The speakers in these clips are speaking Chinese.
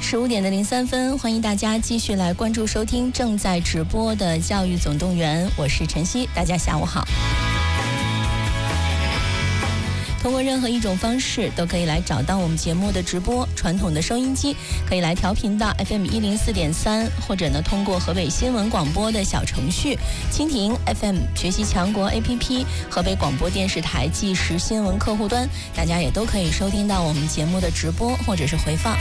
15点03分，欢迎大家继续来关注收听正在直播的教育总动员，我是晨曦，大家下午好。通过任何一种方式都可以来找到我们节目的直播，传统的收音机可以来调频到 FM104.3，或者呢通过河北新闻广播的小程序、蜻蜓 FM、学习强国 APP、河北广播电视台即时新闻客户端，大家也都可以收听到我们节目的直播或者是回放。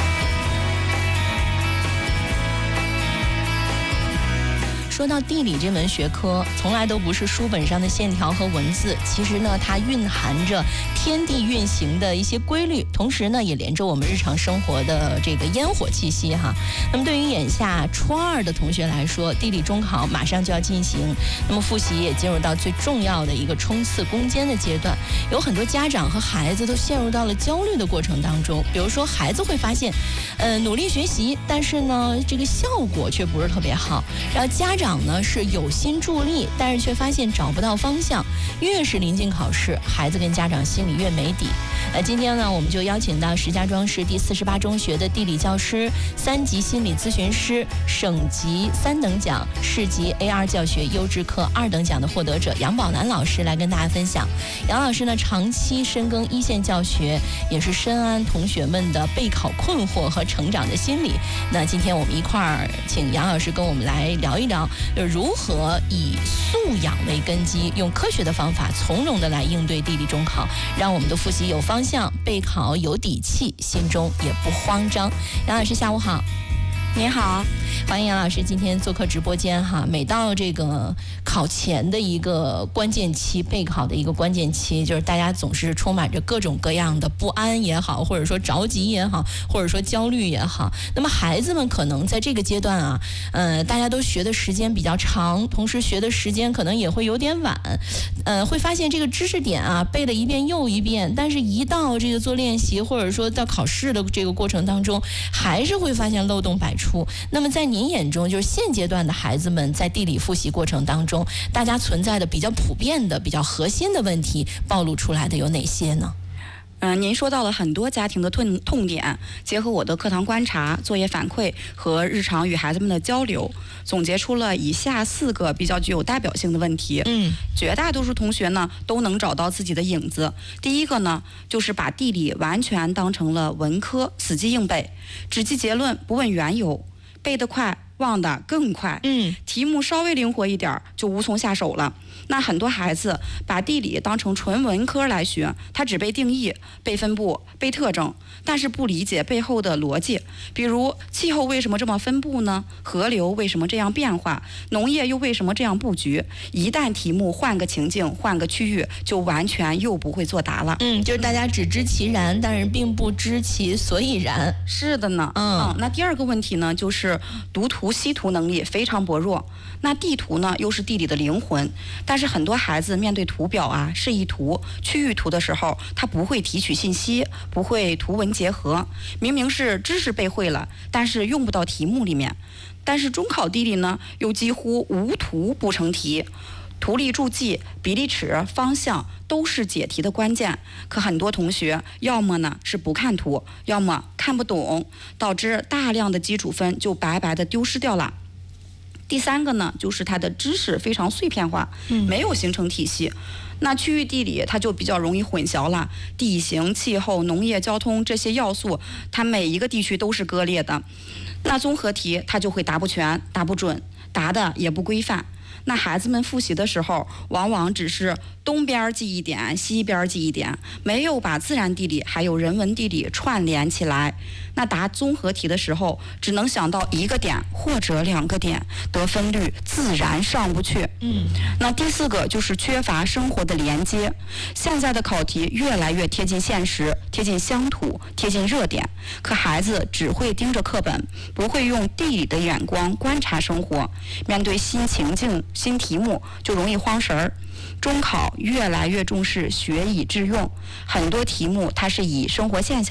说到地理这门学科，从来都不是书本上的线条和文字，其实呢，它蕴含着天地运行的一些规律，同时呢，也连着我们日常生活的这个烟火气息哈。那么对于眼下初2的同学来说，地理中考马上就要进行，那么复习也进入到最重要的一个冲刺攻坚的阶段，有很多家长和孩子都陷入到了焦虑的过程当中。比如说，孩子会发现，努力学习，但是呢，这个效果却不是特别好，然后家长呢是有心助力，但是却发现找不到方向。越是临近考试，孩子跟家长心里越没底。今天呢，我们就邀请到石家庄市第48中学的地理教师、3级心理咨询师、省级3等奖、市级 A2 教学优质课2等奖的获得者杨宝南老师来跟大家分享。杨老师呢，长期深耕一线教学，也是深谙同学们的备考困惑和成长的心理。那今天我们一块儿请杨老师跟我们来聊一聊，如何以素养为根基，用科学的方法从容的来应对地理中考，让我们的复习有方向，备考有底气，心中也不慌张。杨老师下午好。 您好， 欢迎杨老师今天做客直播间哈。每到这个考前的一个关键期，备考的一个关键期，就是大家总是充满着各种各样的不安也好，或者说着急也好，或者说焦虑也好。那么孩子们可能在这个阶段啊，大家都学的时间比较长，同时学的时间可能也会有点晚，会发现这个知识点啊背了一遍又一遍，但是一到这个做练习或者说到考试的这个过程当中，还是会发现漏洞百出。那么在您眼中，就是现阶段的孩子们在地理复习过程当中，大家存在的比较普遍的、比较核心的问题暴露出来的有哪些呢？ 您说到了很多家庭的痛点，结合我的课堂观察、作业反馈和日常与孩子们的交流，总结出了以下4个比较具有代表性的问题。绝大多数同学呢都能找到自己的影子。第一个呢，就是把地理完全当成了文科，死记硬背，只记结论不问缘由，背得快，忘得更快。题目稍微灵活一点就无从下手了。那很多孩子把地理当成纯文科来学，他只背定义、背分布、背特征，但是不理解背后的逻辑。比如气候为什么这么分布呢？河流为什么这样变化？农业又为什么这样布局？一旦题目换个情境、换个区域，就完全又不会作答了。 就是大家只知其然，但是并不知其所以然。 是的呢。那第2个问题呢，就是读图析图能力非常薄弱。那地图呢，又是地理的灵魂，但是很多孩子面对图表啊、示意图、区域图的时候，他不会提取信息，不会图文结合，明明是知识背会了，但是用不到题目里面。但是中考地理呢，又几乎无图不成题。图例注记、比例尺、方向都是解题的关键，可很多同学要么呢是不看图，要么看不懂，导致大量的基础分就白白的丢失掉了。第3个呢，就是它的知识非常碎片化，没有形成体系。那区域地理它就比较容易混淆了，地形、气候、农业、交通这些要素，它每一个地区都是割裂的。那综合题它就会答不全、答不准，答的也不规范。那孩子们复习的时候，往往只是东边记一点，西边记一点，没有把自然地理还有人文地理串联起来。那答综合题的时候，只能想到1个点或者2个点，得分率自然上不去。那第4个就是缺乏生活的连接。现在的考题越来越贴近现实，贴近乡土，贴近热点，可孩子只会盯着课本，不会用地理的眼光观察生活，面对新情境、新题目就容易慌神儿。中考越来越重视学以致用，很多题目它是以生活现象、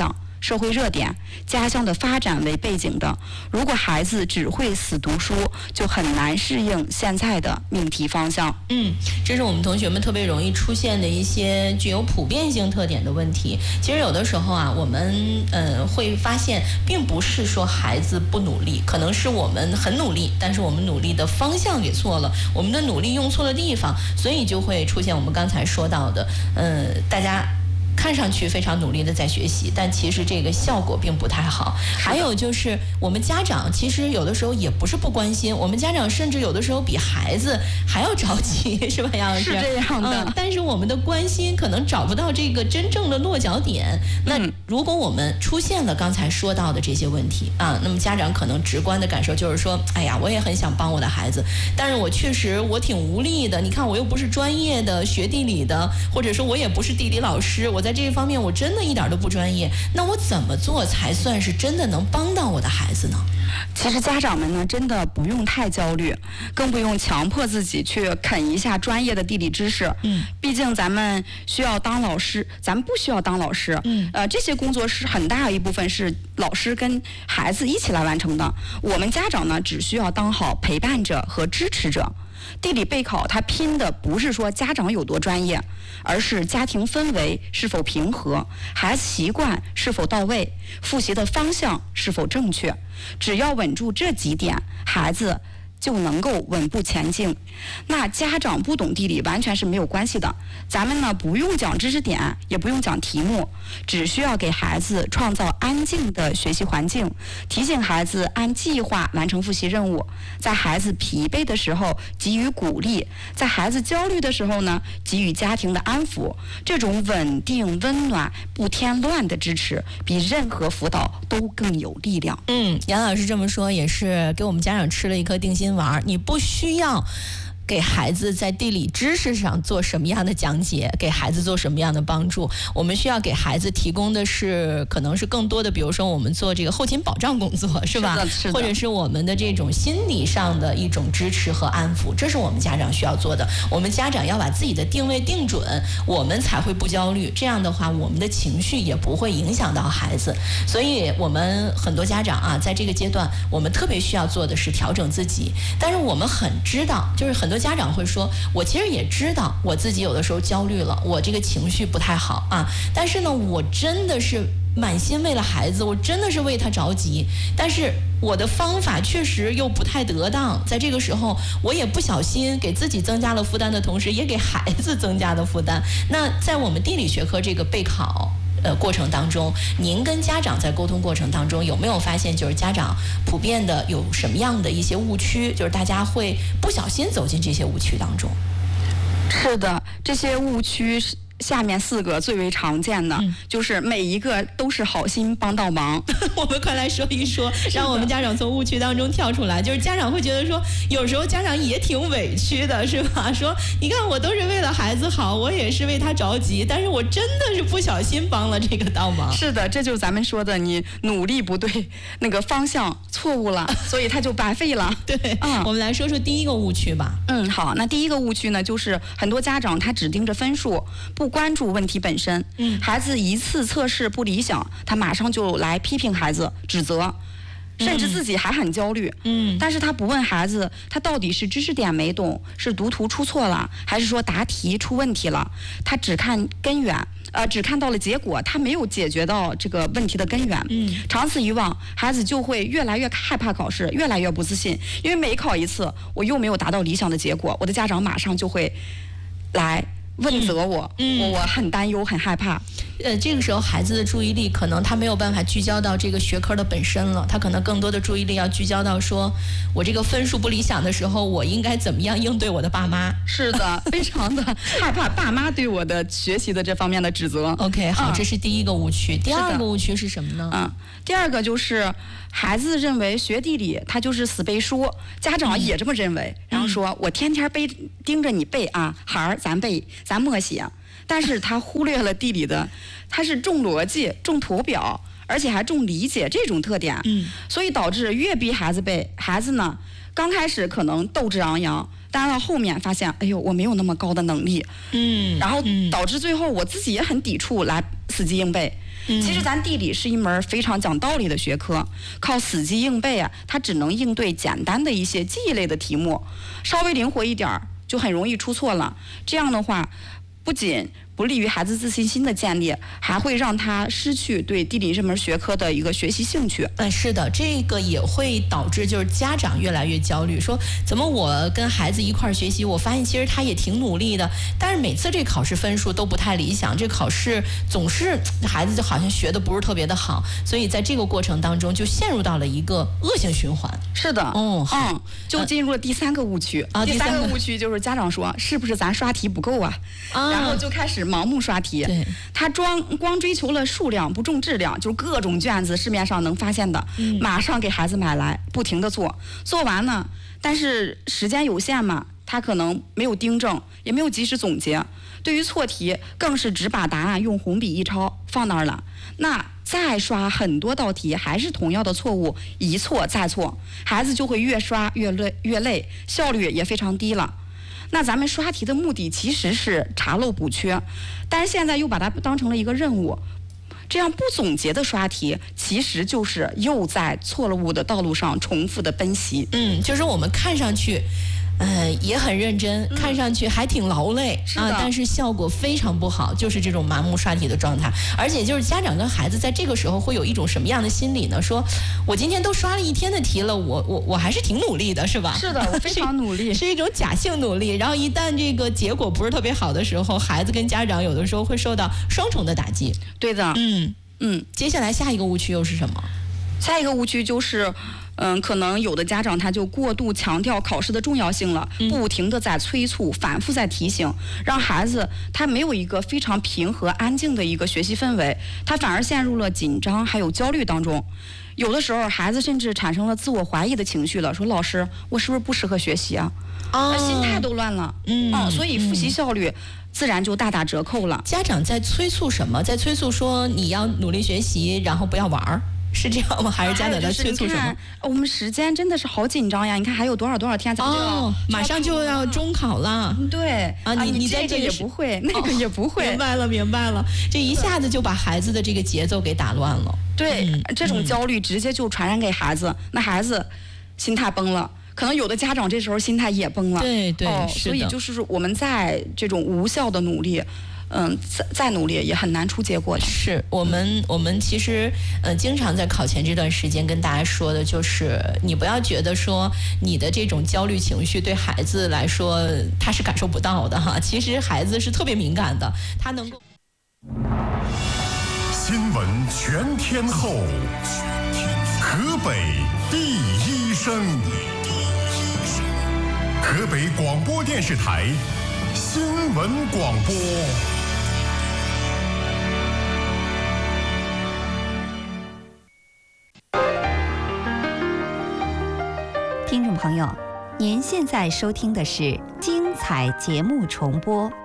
社会热点、家乡的发展为背景的。如果孩子只会死读书，就很难适应现在的命题方向。 这是我们同学们特别容易出现的一些具有普遍性特点的问题。其实有的时候啊，我们会发现，并不是说孩子不努力，可能是我们很努力，但是我们努力的方向给错了，我们的努力用错了地方，所以就会出现我们刚才说到的，大家看上去非常努力的在学习，但其实这个效果并不太好。还有就是我们家长其实有的时候也不是不关心，我们家长甚至有的时候比孩子还要着急，是吧，杨老师？ 是这样的。 但是我们的关心可能找不到这个真正的落脚点。那如果我们出现了刚才说到的这些问题啊，那么家长可能直观的感受就是说，哎呀，我也很想帮我的孩子，但是我确实挺无力的。你看我又不是专业的学地理的，或者说我也不是地理老师，我在这一方面我真的一点都不专业，那我怎么做才算是真的能帮到我的孩子呢？ 其实家长们呢，真的不用太焦虑，更不用强迫自己去啃一下专业的地理知识。毕竟咱们需要当老师，咱们不需要当老师。这些工作是很大一部分是老师跟孩子一起来完成的。我们家长呢，只需要当好陪伴者和支持者。地理备考它拼的不是说家长有多专业，而是家庭氛围是否平和，孩子习惯是否到位，复习的方向是否正确。只要稳住这几点，孩子就能够稳步前进。那家长不懂地理完全是没有关系的，咱们呢不用讲知识点，也不用讲题目，只需要给孩子创造安静的学习环境，提醒孩子按计划完成复习任务，在孩子疲惫的时候给予鼓励，在孩子焦虑的时候呢给予家庭的安抚。这种稳定、温暖、不添乱的支持，比任何辅导都更有力量。 杨老师这么说也是给我们家长吃了一颗定心丸，你不需要给孩子在地理知识上做什么样的讲解，给孩子做什么样的帮助，我们需要给孩子提供的是可能是更多的，比如说我们做这个后勤保障工作，是吧？ 是的。 或者是我们的这种心理上的一种支持和安抚，这是我们家长需要做的。我们家长要把自己的定位定准，我们才会不焦虑，这样的话我们的情绪也不会影响到孩子。所以我们很多家长啊，在这个阶段我们特别需要做的是调整自己。但是我们很知道，就是很多家长会说，我其实也知道我自己有的时候焦虑了，我这个情绪不太好啊，但是呢我真的是满心为了孩子，我真的是为他着急，但是我的方法确实又不太得当，在这个时候我也不小心给自己增加了负担的同时，也给孩子增加了负担。那在我们地理学科这个备考过程当中，您跟家长在沟通过程当中有没有发现，就是家长普遍的有什么样的一些误区，就是大家会不小心走进这些误区当中？ 是的，这些误区下面4个最为常见的，就是每一个都是好心帮倒忙。 我们快来说一说，让我们家长从误区当中跳出来。就是家长会觉得说，有时候家长也挺委屈的，是吧？说你看我都是为了孩子好，我也是为他着急，但是我真的是不小心帮了这个倒忙。 是的，这就是咱们说的，你努力不对，那个方向错误了，所以他就白费了。 对，我们来说说第一个误区吧。 好，那第一个误区呢，就是很多家长他只盯着分数，不关注问题本身。孩子一次测试不理想，他马上就来批评孩子，指责，甚至自己还很焦虑。但是他不问孩子，他到底是知识点没懂，是读图出错了，还是说答题出问题了？他只看根源，只看到了结果，他没有解决到这个问题的根源。长此以往，孩子就会越来越害怕考试，越来越不自信，因为每考一次，我又没有达到理想的结果，我的家长马上就会来问责我，我很担忧，很害怕。 这个时候孩子的注意力可能他没有办法聚焦到这个学科的本身了，他可能更多的注意力要聚焦到说，我这个分数不理想的时候，我应该怎么样应对我的爸妈。 是的，非常的害怕爸妈对我的学习的这方面的指责。 OK， 好，这是第一个误区。第二个误区是什么呢？ 第二个就是孩子认为学地理他就是死背书，家长也这么认为，然后说我天天盯着你背啊，孩儿咱背咱默写。但是他忽略了地理的，他是重逻辑、重图表，而且还重理解这种特点。所以导致越逼孩子背，孩子呢刚开始可能斗志昂扬，但到后面发现，哎呦，我没有那么高的能力。然后导致最后我自己也很抵触来死记硬背。 其实咱地理是一门非常讲道理的学科，靠死记硬背啊，它只能应对简单的一些记忆类的题目，稍微灵活一点就很容易出错了。这样的话，不仅不利于孩子自信心的建立，还会让他失去对地理这门学科的一个学习兴趣。 是的，这个也会导致就是家长越来越焦虑，说怎么我跟孩子一块儿学习，我发现其实他也挺努力的，但是每次这考试分数都不太理想，这考试总是孩子就好像学的不是特别的好，所以在这个过程当中就陷入到了一个恶性循环。 是的，就进入了第3个误区。第3个误区就是家长说是不是咱刷题不够啊？然后就开始盲目刷题。 对， 他光追求了数量，不重质量，就是各种卷子市面上能发现的，马上给孩子买来，不停的做完呢，但是时间有限嘛，他可能没有订正，也没有及时总结，对于错题更是只把答案用红笔一抄放那儿了，那再刷很多道题还是同样的错误，一错再错，孩子就会越刷越累，效率也非常低了。那咱们刷题的目的其实是查漏补缺，但是现在又把它当成了一个任务，这样不总结的刷题，其实就是又在错误的道路上重复的奔袭。 就是我们看上去也很认真，看上去还挺劳累但是效果非常不好，就是这种盲目刷题的状态。而且就是家长跟孩子在这个时候会有一种什么样的心理呢？说我今天都刷了一天的题了，我还是挺努力的，是吧？ 是的，我非常努力， 是一种假性努力。然后一旦这个结果不是特别好的时候，孩子跟家长有的时候会受到双重的打击。 对的， 接下来下一个误区又是什么？ 下一个误区就是可能有的家长他就过度强调考试的重要性了，不停的在催促，反复在提醒，让孩子他没有一个非常平和安静的一个学习氛围，他反而陷入了紧张还有焦虑当中。有的时候孩子甚至产生了自我怀疑的情绪了，说老师我是不是不适合学习啊？心态都乱了，所以复习效率自然就大打折扣了。 家长在催促什么？在催促说你要努力学习，然后不要玩儿。是这样吗？还是家长在催促什么？ 我们时间真的是好紧张呀！你看还有多少天，咱们就马上就要中考了。 对你这个也不会，那个也不会。 明白了，这一下子就把孩子的这个节奏给打乱了。 对，这种焦虑直接就传染给孩子，那孩子心态崩了。可能有的家长这时候心态也崩了。 对，是的。 所以就是我们在这种无效的努力。再努力也很难出结果的。 是我们其实经常在考前这段时间跟大家说的，就是你不要觉得说你的这种焦虑情绪对孩子来说他是感受不到的哈，其实孩子是特别敏感的，他能够。 新闻全天候，河北第一声，河北广播电视台新闻广播。 听众朋友，您现在收听的是精彩节目重播。